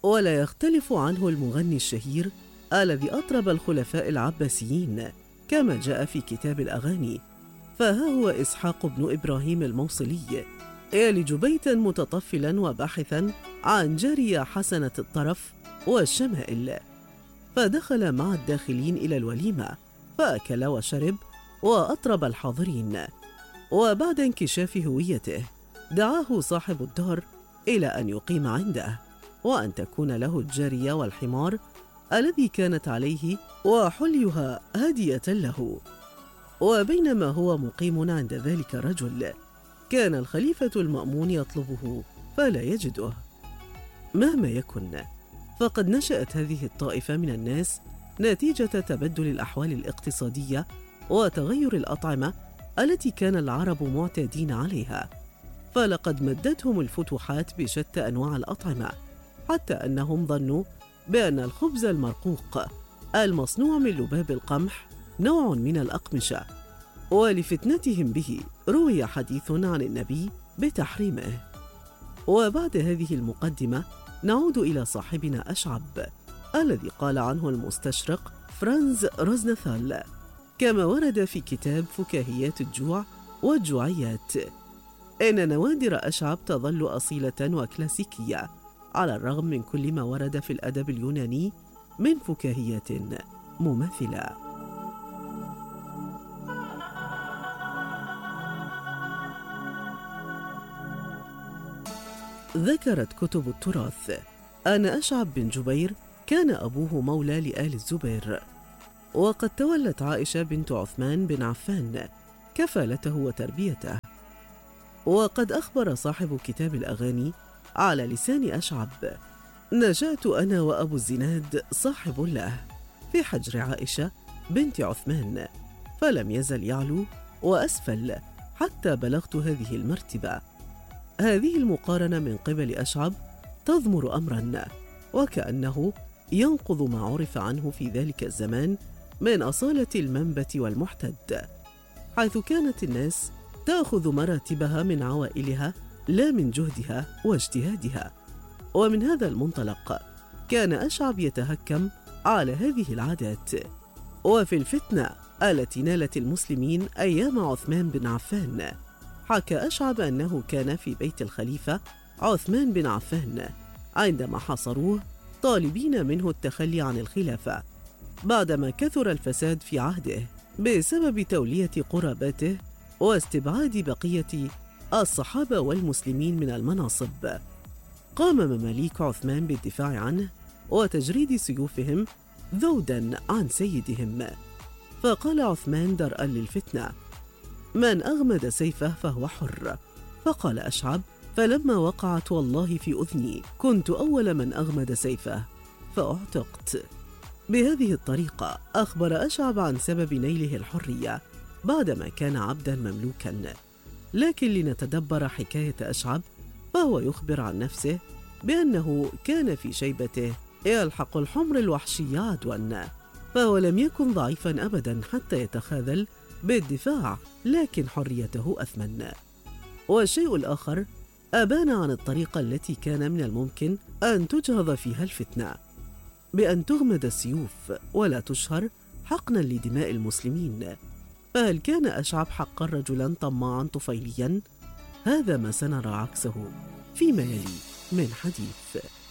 ولا يختلف عنه المغني الشهير الذي أطرب الخلفاء العباسيين كما جاء في كتاب الأغاني. فها هو إسحاق بن إبراهيم الموصلي يلج بيتا متطفلا وباحثا عن جارية حسنة الطرف والشمائل، فدخل مع الداخلين إلى الوليمة فأكل وشرب وأطرب الحاضرين. وبعد انكشاف هويته دعاه صاحب الدار إلى أن يقيم عنده وأن تكون له الجارية والحمار الذي كانت عليه وحليها هدية له. وبينما هو مقيم عند ذلك الرجل كان الخليفة المأمون يطلبه فلا يجده. مهما يكن، فقد نشأت هذه الطائفة من الناس نتيجة تبدل الأحوال الاقتصادية وتغير الأطعمة التي كان العرب معتادين عليها، فلقد مدتهم الفتوحات بشتى أنواع الأطعمة، حتى أنهم ظنوا بأن الخبز المرقوق المصنوع من لباب القمح نوع من الأقمشة، ولفتنتهم به روي حديث عن النبي بتحريمه. وبعد هذه المقدمة نعود إلى صاحبنا أشعب الذي قال عنه المستشرق فرانز روزنثال كما ورد في كتاب فكاهيات الجوع والجوعيات: إن نوادر أشعب تظل أصيلة وكلاسيكية على الرغم من كل ما ورد في الأدب اليوناني من فكاهيات مماثلة. ذكرت كتب التراث أن أشعب بن جبير كان أبوه مولى لآل الزبير، وقد تولت عائشة بنت عثمان بن عفان كفالته وتربيته. وقد أخبر صاحب كتاب الأغاني على لسان أشعب: نجأت أنا وأبو الزناد صاحب له في حجر عائشة بنت عثمان، فلم يزل يعلو وأسفل حتى بلغت هذه المرتبة. هذه المقارنة من قبل أشعب تضمر أمرا، وكأنه ينقض ما عرف عنه في ذلك الزمان من أصالة المنبت والمحتد، حيث كانت الناس تأخذ مراتبها من عوائلها لا من جهدها واجتهادها. ومن هذا المنطلق كان أشعب يتهكم على هذه العادات. وفي الفتنة التي نالت المسلمين أيام عثمان بن عفان حكى أشعب أنه كان في بيت الخليفة عثمان بن عفان عندما حاصروه طالبين منه التخلي عن الخلافة بعدما كثر الفساد في عهده بسبب تولية قراباته واستبعاد بقية الصحابة والمسلمين من المناصب. قام مماليك عثمان بالدفاع عنه وتجريد سيوفهم ذودا عن سيدهم، فقال عثمان درءا للفتنة: من أغمد سيفه فهو حر. فقال أشعب: فلما وقعت والله في أذني كنت أول من أغمد سيفه فأعتقت. بهذه الطريقة أخبر أشعب عن سبب نيله الحرية بعدما كان عبدا مملوكا. لكن لنتدبر حكاية أشعب، فهو يخبر عن نفسه بأنه كان في شيبته يلحق الحمر الوحشي عدوا، فهو لم يكن ضعيفا أبدا حتى يتخاذل بالدفاع، لكن حريته أثمن. والشيء الآخر أبان عن الطريقة التي كان من الممكن أن تجهض فيها الفتنة بأن تغمد السيوف ولا تشهر حقنا لدماء المسلمين. فهل كان أشعب حقا رجلا طماعا طفيليا؟ هذا ما سنرى عكسه فيما يلي من حديث.